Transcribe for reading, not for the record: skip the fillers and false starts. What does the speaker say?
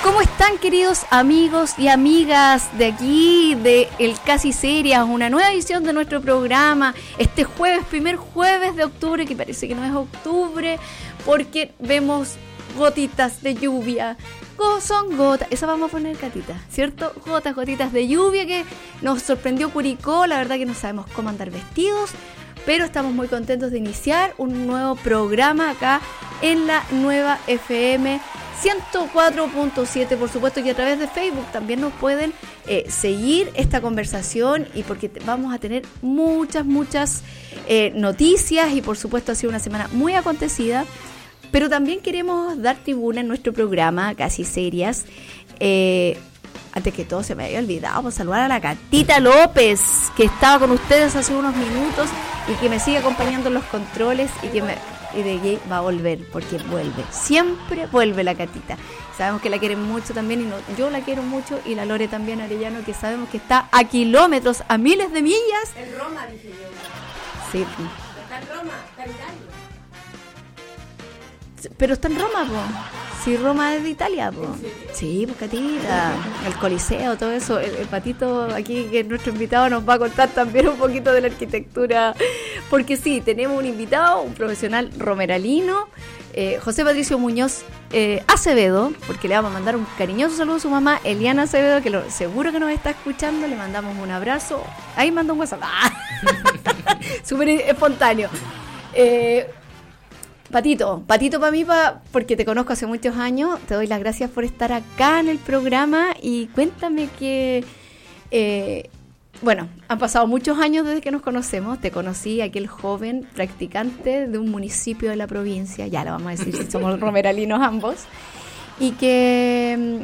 ¿Cómo están, queridos amigos y amigas de aquí, de El Casi Serias? Una nueva edición de nuestro programa, este jueves, primer jueves de octubre, que parece que no es octubre, porque vemos gotitas de lluvia. Son gotas, esa vamos a poner, Catita, ¿cierto? Gotitas de lluvia que nos sorprendió Curicó. La verdad que no sabemos cómo andar vestidos, pero estamos muy contentos de iniciar un nuevo programa acá en la nueva FM 104.7, por supuesto, y a través de Facebook también nos pueden seguir esta conversación, y porque vamos a tener muchas noticias, y por supuesto ha sido una semana muy acontecida, pero también queremos dar tribuna en nuestro programa Casi Serias. Antes que todo, se me había olvidado pues, saludar a la Catita López, que estaba con ustedes hace unos minutos y que me sigue acompañando en los controles, y de que va a volver, porque vuelve, siempre vuelve la Catita. Sabemos que la quieren mucho también, y yo la quiero mucho, y la Lore también, Arellano, que sabemos que está a kilómetros, a miles de millas. En Roma, dije yo. Sí. Está en Roma, está en Italia. Pero está en Roma, po. Sí, Roma es de Italia, po. Sí, pues Catita, el Coliseo, todo eso. El Patito aquí, que es nuestro invitado, nos va a contar también un poquito de la arquitectura, porque sí, tenemos un invitado, un profesional romeralino, José Patricio Muñoz Acevedo, porque le vamos a mandar un cariñoso saludo a su mamá, Eliana Acevedo, que seguro que nos está escuchando. Le mandamos un abrazo. Ahí manda un WhatsApp. Súper espontáneo. Patito para mí, porque te conozco hace muchos años, te doy las gracias por estar acá en el programa, y cuéntame que, han pasado muchos años desde que nos conocemos. Te conocí, aquel joven practicante de un municipio de la provincia, ya lo vamos a decir si somos romeralinos ambos, y que